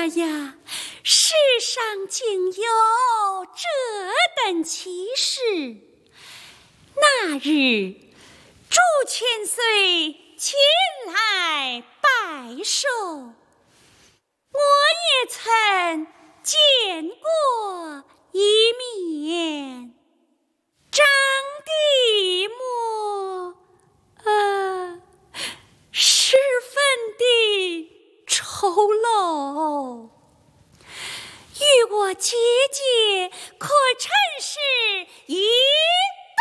呀呀，世上竟有这等奇事！那日朱千岁前来拜寿，我也曾见过一面，长得十分的丑陋，与我姐姐可曾是一